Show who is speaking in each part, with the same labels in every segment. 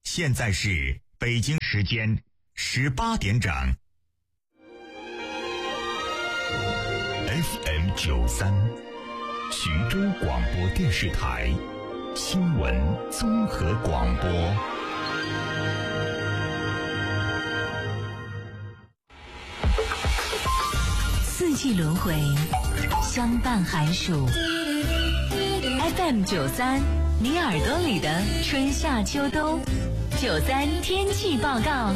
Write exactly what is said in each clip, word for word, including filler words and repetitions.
Speaker 1: 现在是北京时间十八点整。F M 九三，徐州广播电视台新闻综合广播。
Speaker 2: 四季轮回，相伴寒暑。F M 九三，你耳朵里的春夏秋冬。九三天气报告，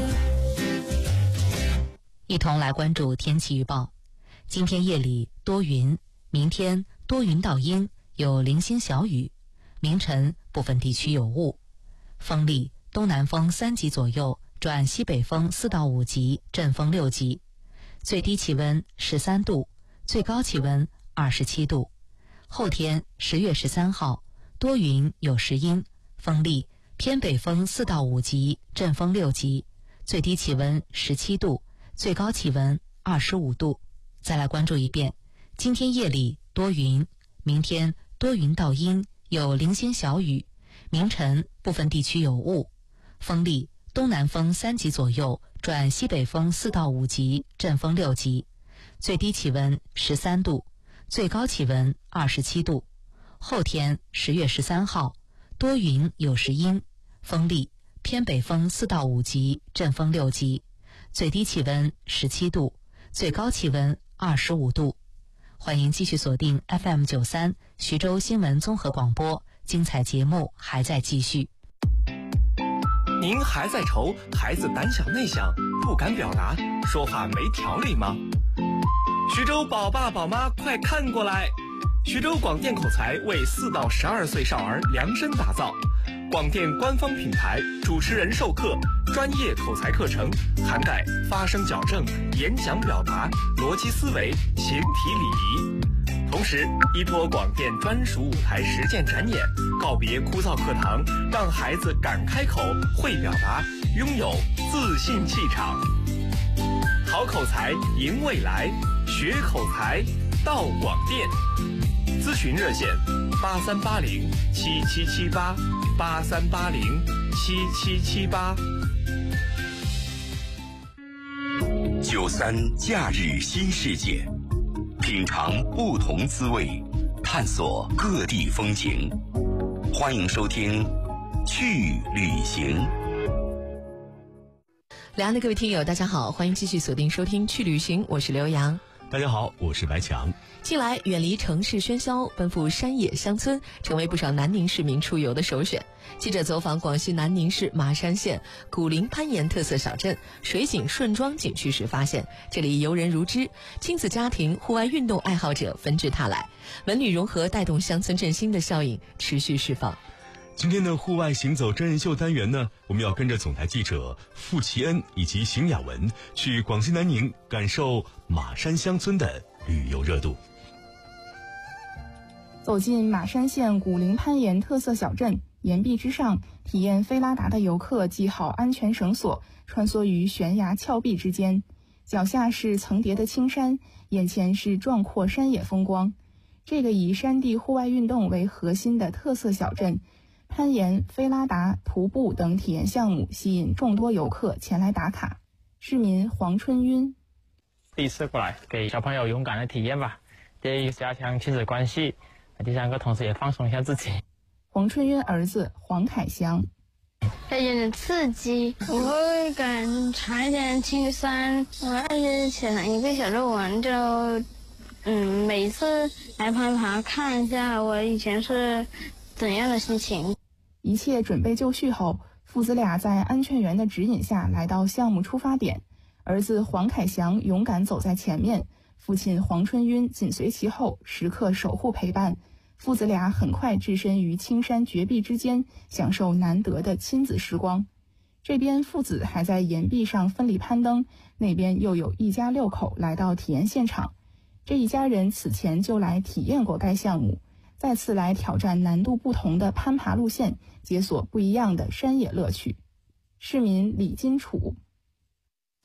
Speaker 2: 一同来关注天气预报。今天夜里多云，明天多云到阴，有零星小雨，明晨部分地区有雾，风力东南风三级左右转西北风四到五级，阵风六级，最低气温十三度，最高气温二十七度。后天十月十三号多云有时阴，风力偏北风四到五级，阵风六级，最低气温十七度，最高气温二十五度。再来关注一遍，今天夜里多云，明天多云到阴，有零星小雨，明晨部分地区有雾，风力东南风三级左右转西北风四到五级，阵风六级，最低气温十三度，最高气温二十七度。后天十月十三号多云有时阴，风力偏北风四到五级，阵风六级，最低气温十七度，最高气温二十五度。欢迎继续锁定 F M 九三 徐州新闻综合广播，精彩节目还在继续。
Speaker 3: 您还在愁孩子胆小内向，不敢表达，说话没条理吗？徐州宝爸宝妈快看过来，徐州广电口才为四到十二岁少儿量身打造，广电官方品牌，主持人授课，专业口才课程，涵盖发声矫正、演讲表达、逻辑思维、形体礼仪。同时依托广电专属舞台实践展演，告别枯燥课堂，让孩子敢开口、会表达，拥有自信气场。好口才赢未来，学口才到广电。咨询热线八三八零七七七八八三八零七七七八。
Speaker 1: 九三假日新世界，品尝不同滋味，探索各地风情。欢迎收听去旅行。
Speaker 4: 两岸的各位听友大家好，欢迎继续锁定收听去旅行，我是刘洋。
Speaker 5: 大家好，我是白强。
Speaker 4: 近来远离城市喧嚣，奔赴山野乡村，成为不少南宁市民出游的首选。记者走访广西南宁市马山县古陵攀岩特色小镇水景顺庄景区时发现，这里游人如织，亲子家庭、户外运动爱好者纷至沓来，文旅融合带动乡村振兴的效应持续释放。
Speaker 5: 今天的户外行走真人秀单元呢，我们要跟着总台记者付奇恩以及邢雅文去广西南宁感受马山乡村的旅游热度。
Speaker 6: 走进马山县古陵攀岩特色小镇，岩壁之上体验飞拉达的游客系好安全绳索，穿梭于悬崖峭壁之间，脚下是层叠的青山，眼前是壮阔山野风光。这个以山地户外运动为核心的特色小镇，攀岩、飞拉达、徒步等体验项目吸引众多游客前来打卡。市民黄春晕：
Speaker 7: 第一次过来，给小朋友勇敢的体验吧。第一个加强亲子关系，第三个同时也放松一下自己。
Speaker 6: 黄春晕儿子黄凯翔：
Speaker 8: 有点刺激，我会敢尝一点青山。我而且写了一个小作文，就嗯，每次来攀爬看一下我以前是怎样的心情。
Speaker 6: 一切准备就绪后，父子俩在安全员的指引下来到项目出发点。儿子黄凯翔勇敢走在前面，父亲黄春晕紧随其后，时刻守护陪伴。父子俩很快置身于青山绝壁之间，享受难得的亲子时光。这边父子还在岩壁上奋力攀登，那边又有一家六口来到体验现场。这一家人此前就来体验过该项目，再次来挑战难度不同的攀爬路线，解锁不一样的山野乐趣。市民李金楚：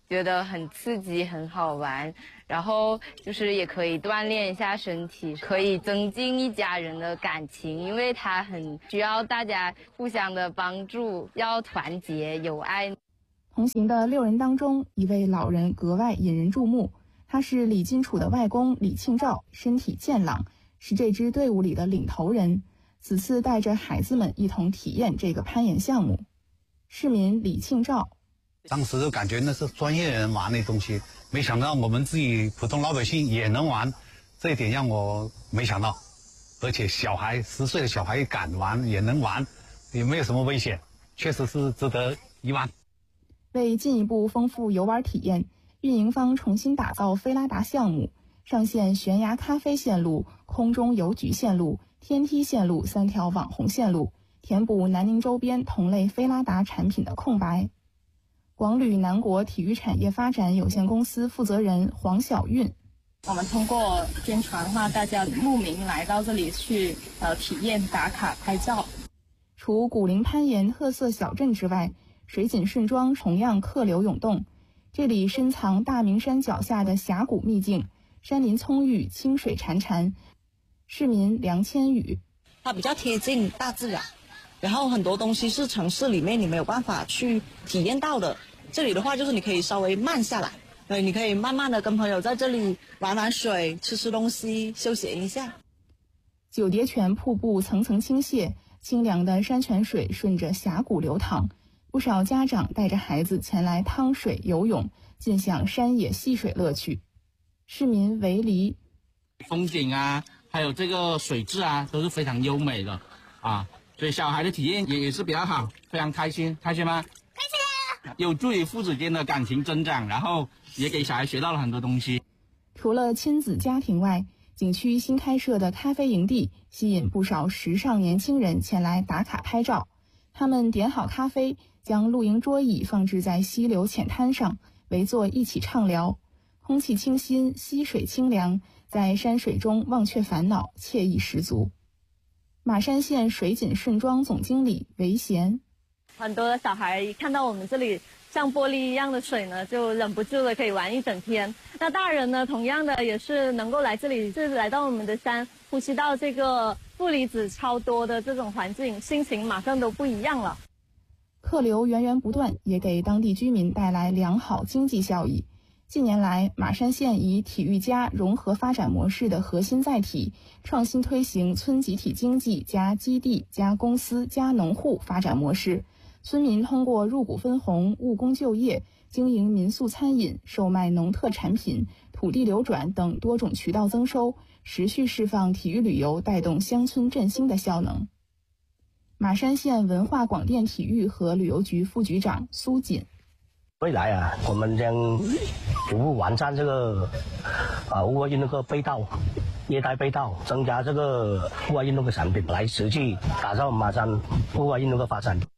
Speaker 9: 觉得很刺激，很好玩。然后就是也可以锻炼一下身体，可以增进一家人的感情，因为它很需要大家互相的帮助，要团结友爱。
Speaker 6: 同行的六人当中，一位老人格外引人注目，他是李金楚的外公李庆照，身体健朗，是这支队伍里的领头人。此次带着孩子们一同体验这个攀岩项目。市民李庆照，
Speaker 10: 当时就感觉那是专业人玩的东西，没想到我们自己普通老百姓也能玩，这一点让我没想到。而且小孩十岁的小孩敢玩也能玩，也没有什么危险，确实是值得一玩。
Speaker 6: 为进一步丰富游玩体验，运营方重新打造菲拉达项目，上线悬崖咖啡线路、空中邮局线路、天梯线路三条网红线路，填补南宁周边同类菲拉达产品的空白。广旅南国体育产业发展有限公司负责人黄小运，
Speaker 11: 我们通过宣传的话，大家慕名来到这里去呃体验打卡拍照。
Speaker 6: 除古陵攀岩特色小镇之外，水锦顺庄同样客流涌动。这里深藏大明山脚下的峡谷秘境，山林葱郁，清水潺潺。市民梁千羽，
Speaker 12: 它比较贴近大自然，然后很多东西是城市里面你没有办法去体验到的。这里的话就是你可以稍微慢下来，对，你可以慢慢的跟朋友在这里玩玩水，吃吃东西，休闲一下。
Speaker 6: 九叠泉瀑布层层倾泻，清凉的山泉水顺着峡谷流淌，不少家长带着孩子前来趟水游泳，尽享山野戏水乐趣。市民维黎，
Speaker 13: 风景啊，还有这个水质啊，都是非常优美的啊，所以小孩的体验也也是比较好，非常开心，开心吗？开心。有助于父子间的感情增长，然后也给小孩学到了很多东西。
Speaker 6: 除了亲子家庭外，景区新开设的咖啡营地吸引不少时尚年轻人前来打卡拍照。他们点好咖啡，将露营桌椅放置在溪流浅滩上，围坐一起畅聊。空气清新，溪水清凉，在山水中忘却烦恼，惬意十足。马山县水锦顺庄总经理韦贤，
Speaker 14: 很多的小孩看到我们这里像玻璃一样的水呢，就忍不住的可以玩一整天。那大人呢，同样的也是能够来这里，就是来到我们的山，呼吸到这个负离子超多的这种环境，心情马上都不一样了。
Speaker 6: 客流源源不断，也给当地居民带来良好经济效益。近年来，马山县以体育加融合发展模式的核心载体，创新推行村集体经济加基地加公司加农户发展模式。村民通过入股分红、务工就业、经营民宿餐饮、售卖农特产品、土地流转等多种渠道增收，持续释放体育旅游带动乡村振兴的效能。马山县文化广电体育和旅游局副局长苏锦，
Speaker 15: 未来啊，我们将逐步完善这个啊户外运动的配套、业态配套，增加这个户外运动的产品，来持续打造马山户外运动的发展。